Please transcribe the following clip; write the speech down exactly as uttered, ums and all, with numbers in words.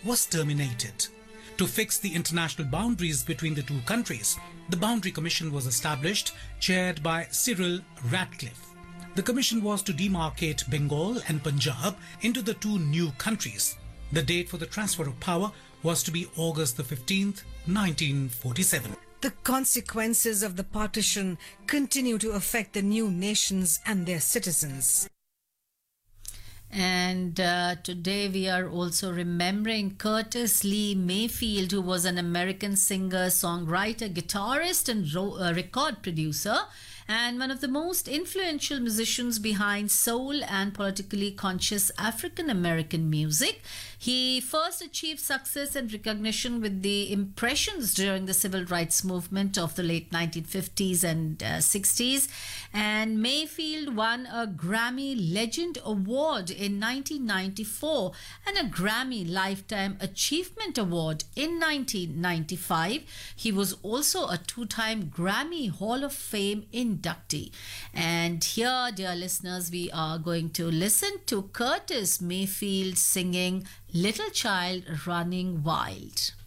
was terminated. To fix the international boundaries between the two countries, the Boundary Commission was established, chaired by Cyril Ratcliffe. The commission was to demarcate Bengal and Punjab into the two new countries. The date for the transfer of power was to be August the fifteenth, nineteen forty-seven. The consequences of the partition continue to affect the new nations and their citizens. And uh, today we are also remembering Curtis Lee Mayfield, who was an American singer, songwriter, guitarist, and ro- uh, record producer, and one of the most influential musicians behind soul and politically conscious African American music. He first achieved success and recognition with the Impressions during the civil rights movement of the late nineteen fifties and uh, sixties. And Mayfield won a Grammy Legend Award in nineteen ninety-four and a Grammy Lifetime Achievement Award in nineteen ninety-five. He was also a two-time Grammy Hall of Fame inductee. And here, dear listeners, we are going to listen to Curtis Mayfield singing Little Child Running Wild.